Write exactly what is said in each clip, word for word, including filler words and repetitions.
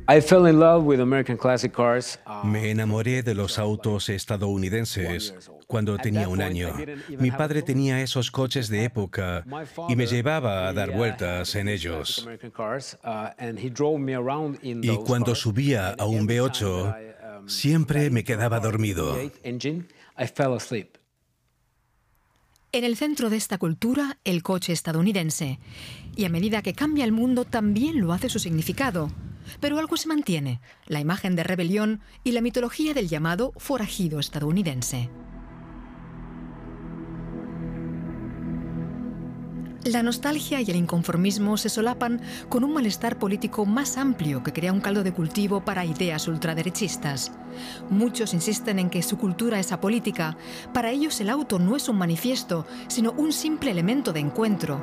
I fell in love with American classic cars. uh, Me enamoré de los autos estadounidenses cuando tenía un año. Mi padre tenía esos coches de época y me llevaba a dar vueltas en ellos. Y cuando subía a un V ocho, siempre me quedaba dormido. En el centro de esta cultura, el coche estadounidense. Y a medida que cambia el mundo, también lo hace su significado. Pero algo se mantiene, la imagen de rebelión y la mitología del llamado forajido estadounidense. La nostalgia y el inconformismo se solapan con un malestar político más amplio que crea un caldo de cultivo para ideas ultraderechistas. Muchos insisten en que su cultura es apolítica. Para ellos el auto no es un manifiesto, sino un simple elemento de encuentro.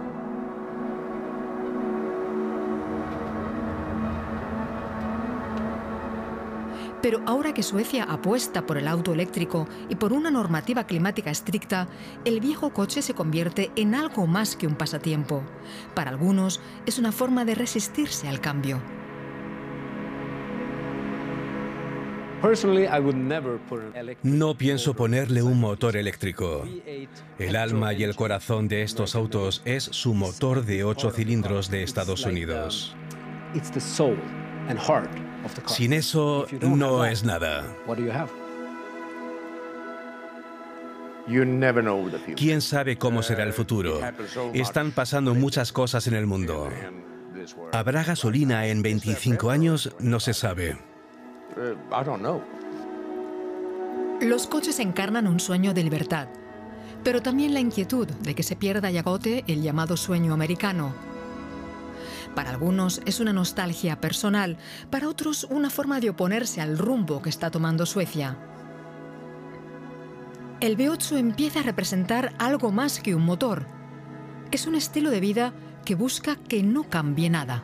Pero ahora que Suecia apuesta por el auto eléctrico y por una normativa climática estricta, el viejo coche se convierte en algo más que un pasatiempo. Para algunos, es una forma de resistirse al cambio. No pienso ponerle un motor eléctrico. El alma y el corazón de estos autos es su motor de ocho cilindros de Estados Unidos. Sin eso, no es nada. ¿Quién sabe cómo será el futuro? Están pasando muchas cosas en el mundo. ¿Habrá gasolina en veinticinco años? No se sabe. Los coches encarnan un sueño de libertad, pero también la inquietud de que se pierda y agote el llamado sueño americano. Para algunos es una nostalgia personal, para otros una forma de oponerse al rumbo que está tomando Suecia. El V ocho empieza a representar algo más que un motor. Es un estilo de vida que busca que no cambie nada.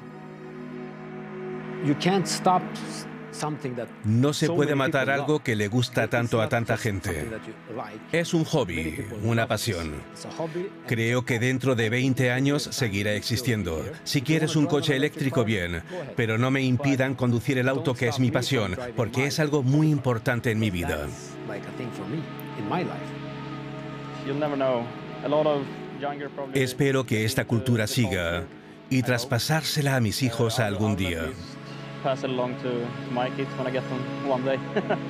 No se puede matar algo que le gusta tanto a tanta gente. Es un hobby, una pasión. Creo que dentro de veinte años seguirá existiendo. Si quieres un coche eléctrico, bien, pero no me impidan conducir el auto que es mi pasión, porque es algo muy importante en mi vida. Espero que esta cultura siga y traspasársela a mis hijos algún día. Pass it along to my kids when I get them one day.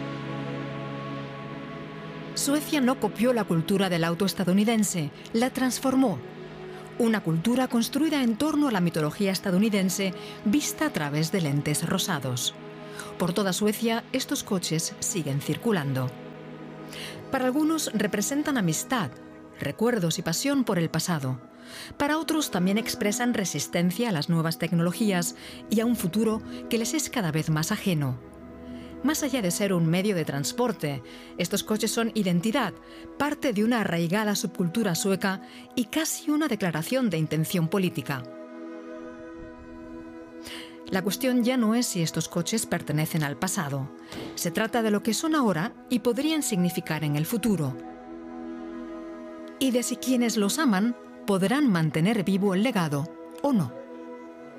Suecia no copió la cultura del auto estadounidense, la transformó. Una cultura construida en torno a la mitología estadounidense vista a través de lentes rosados. Por toda Suecia, estos coches siguen circulando. Para algunos representan amistad, recuerdos y pasión por el pasado. Para otros también expresan resistencia a las nuevas tecnologías y a un futuro que les es cada vez más ajeno. Más allá de ser un medio de transporte, estos coches son identidad, parte de una arraigada subcultura sueca y casi una declaración de intención política. La cuestión ya no es si estos coches pertenecen al pasado. Se trata de lo que son ahora y podrían significar en el futuro. Y de si quienes los aman podrán mantener vivo el legado o no.